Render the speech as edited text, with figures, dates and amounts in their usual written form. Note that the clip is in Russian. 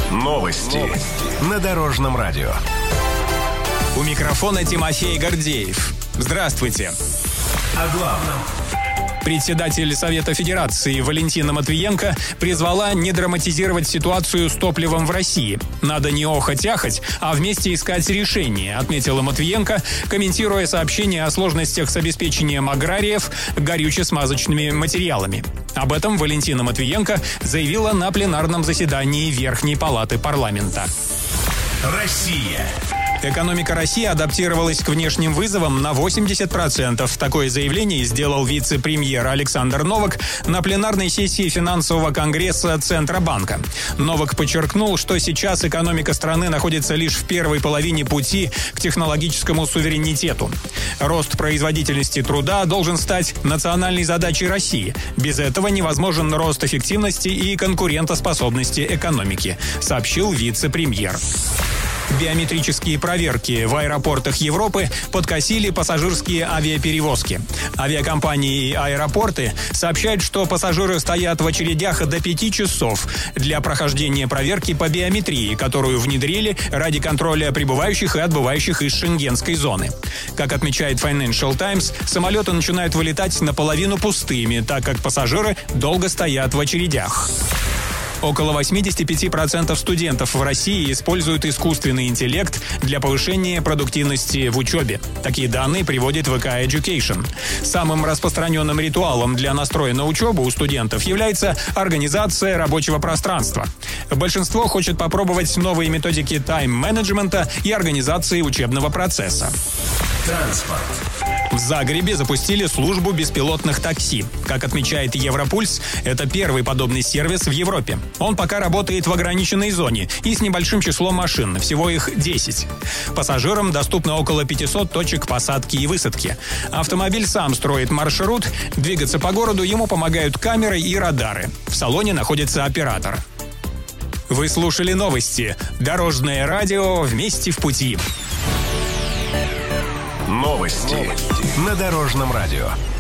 Новости на Дорожном радио. У микрофона Тимофей Гордеев. Здравствуйте. О главном. Председатель Совета Федерации Валентина Матвиенко призвала не драматизировать ситуацию с топливом в России. Надо не охать-ахать, а вместе искать решение, отметила Матвиенко, комментируя сообщение о сложностях с обеспечением аграриев горюче-смазочными материалами. Об этом Валентина Матвиенко заявила на пленарном заседании Верхней палаты парламента. Россия. Экономика России адаптировалась к внешним вызовам на 80%. Такое заявление сделал вице-премьер Александр Новак на пленарной сессии финансового конгресса Центробанка. Новак подчеркнул, что сейчас экономика страны находится лишь в первой половине пути к технологическому суверенитету. Рост производительности труда должен стать национальной задачей России. Без этого невозможен рост эффективности и конкурентоспособности экономики, сообщил вице-премьер. Биометрические проверки в аэропортах Европы подкосили пассажирские авиаперевозки. Авиакомпании и аэропорты сообщают, что пассажиры стоят в очередях до 5 часов для прохождения проверки по биометрии, которую внедрили ради контроля прибывающих и отбывающих из шенгенской зоны. Как отмечает Financial Times, самолеты начинают вылетать наполовину пустыми, так как пассажиры долго стоят в очередях. Около 85% студентов в России используют искусственный интеллект для повышения продуктивности в учебе. Такие данные приводит ВК Education. Самым распространенным ритуалом для настроя на учебу у студентов является организация рабочего пространства. Большинство хочет попробовать новые методики тайм-менеджмента и организации учебного процесса. Транспорт. В Загребе запустили службу беспилотных такси. Как отмечает Европульс, это первый подобный сервис в Европе. Он пока работает в ограниченной зоне и с небольшим числом машин, всего их 10. Пассажирам доступно около 500 точек посадки и высадки. Автомобиль сам строит маршрут, двигаться по городу ему помогают камеры и радары. В салоне находится оператор. Вы слушали новости. Дорожное радио «Вместе в пути». Новости на Дорожном радио.